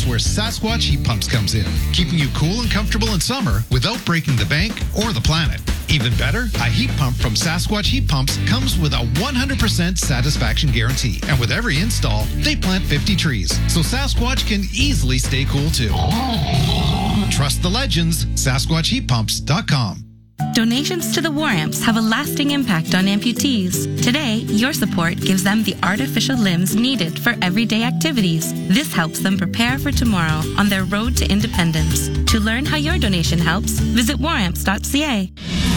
where Sasquatch Heat Pumps comes in, keeping you cool and comfortable in summer without breaking the bank or the planet. Even better, a heat pump from Sasquatch Heat Pumps comes with a 100% satisfaction guarantee. And with every install, they plant 50 trees, so Sasquatch can easily stay cool too. Trust the legends, SasquatchHeatPumps.com. Donations to the War Amps have a lasting impact on amputees. Today, your support gives them the artificial limbs needed for everyday activities. This helps them prepare for tomorrow on their road to independence. To learn how your donation helps, visit waramps.ca.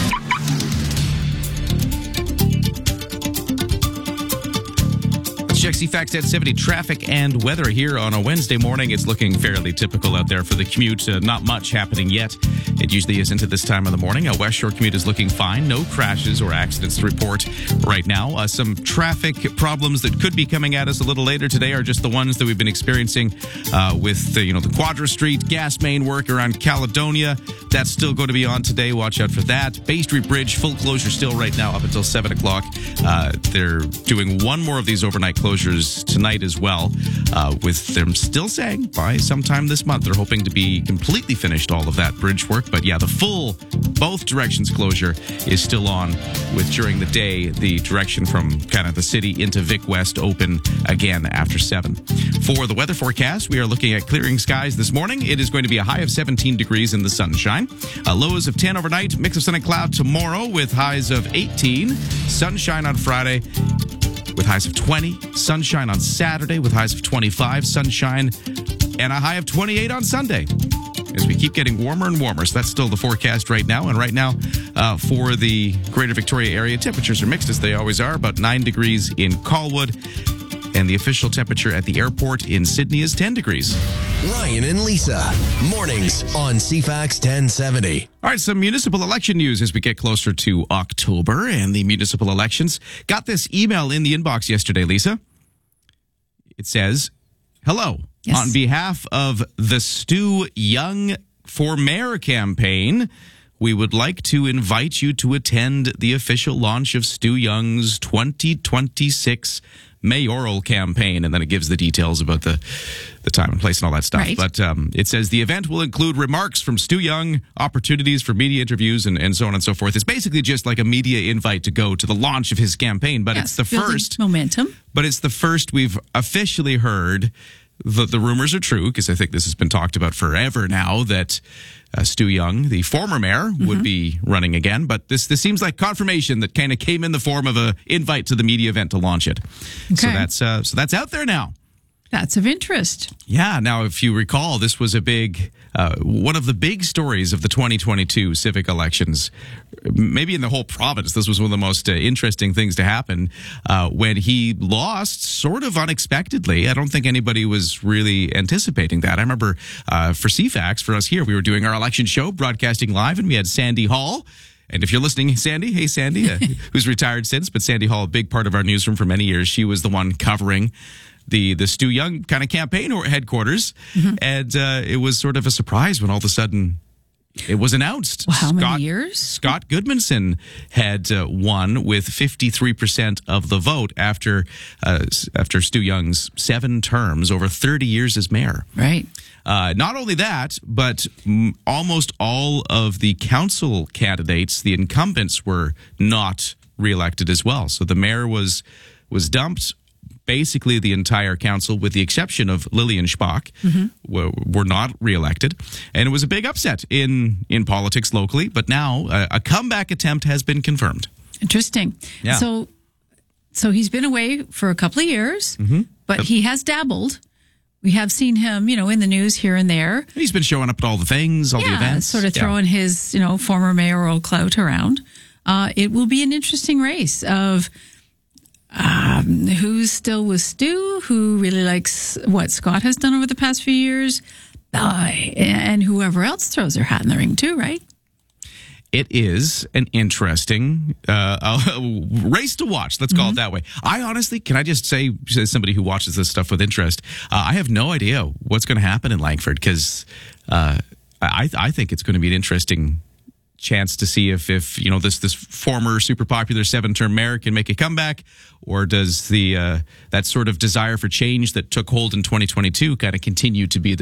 Check CFAX 1070 traffic and weather here on a Wednesday morning. It's looking fairly typical out there for the commute. Not much happening yet. It usually isn't at this time of the morning. A West Shore commute is looking fine. No crashes or accidents to report right now. Some traffic problems that could be coming at us a little later today are just the ones that we've been experiencing with the Quadra Street gas main work around Caledonia. That's still going to be on today. Watch out for that. Bay Street Bridge, full closure still right now up until 7 o'clock. They're doing one more of these overnight closures tonight as well, with them still saying by sometime this month they're hoping to be completely finished all of that bridge work. But yeah, the full both directions closure is still on, with during the day the direction from kind of the city into Vic West open again after 7. For the weather forecast, we are looking at clearing skies this morning. It is going to be a high of 17 degrees in the sunshine, lows of 10 overnight, mix of sun and cloud tomorrow with highs of 18, sunshine on Friday with highs of 20, sunshine on Saturday with highs of 25, sunshine, and a high of 28 on Sunday, as we keep getting warmer and warmer. So that's still the forecast right now. And right now, for the greater Victoria area, temperatures are mixed as they always are, about 9 degrees in Colwood. And the official temperature at the airport in Sydney is 10 degrees. Ryan and Lisa, mornings on CFAX 1070. All right, some municipal election news as we get closer to October and the municipal elections. Got this email in the inbox yesterday, Lisa. It says, hello. Yes. On behalf of the Stu Young for Mayor campaign, we would like to invite you to attend the official launch of Stu Young's 2026 mayoral campaign. And then it gives the details about the time and place and all that stuff. Right. But it says the event will include remarks from Stu Young, opportunities for media interviews, and so on and so forth. It's basically just like a media invite to go to the launch of his campaign. But it's the first momentum. But it's the first we've officially heard. The rumors are true, because I think this has been talked about forever now, that Stu Young, the former mayor, would be running again. But this seems like confirmation that kind of came in the form of an invite to the media event to launch it. Okay. So that's out there now. That's of interest. Yeah. Now, if you recall, this was a big, one of the big stories of the 2022 civic elections. Maybe in the whole province, this was one of the most interesting things to happen when he lost sort of unexpectedly. I don't think anybody was really anticipating that. I remember for CFAX, for us here, we were doing our election show, broadcasting live, and we had Sandy Hall. And if you're listening, Sandy, hey, Sandy, who's retired since, but Sandy Hall, a big part of our newsroom for many years. She was the one covering the Stu Young kind of campaign or headquarters. And it was sort of a surprise when all of a sudden it was announced. Well, how many years? Scott Goodmanson had won with 53% of the vote after Stu Young's 7 terms, over 30 years as mayor. Right. Not only that, but almost all of the council candidates, the incumbents, were not reelected as well. So the mayor was dumped. Basically, the entire council, with the exception of Lillian Spock, were not reelected. And it was a big upset in politics locally. But now a comeback attempt has been confirmed. Interesting. Yeah. So he's been away for a couple of years, but he has dabbled. We have seen him, in the news here and there. He's been showing up at all the things, all the events. Sort of throwing his, former mayoral clout around. It will be an interesting race of who's still with Stu, who really likes what Scott has done over the past few years, and whoever else throws their hat in the ring too, right? It is an interesting race to watch. Let's call it that way. I honestly, can I just say, as somebody who watches this stuff with interest, I have no idea what's going to happen in Langford, because I think it's going to be an interesting chance to see if this former super popular 7-term mayor can make a comeback, or does that sort of desire for change that took hold in 2022 kind of continue to be